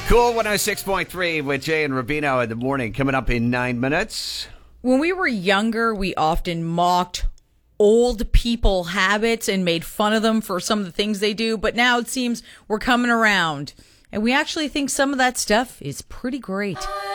Cool 106.3 with Jay and Rubino in the morning. Coming up in 9 minutes. When we were younger, we often mocked old people habits and made fun of them for some of the things they do. But now it seems we're coming around. And we actually think some of that stuff is pretty great.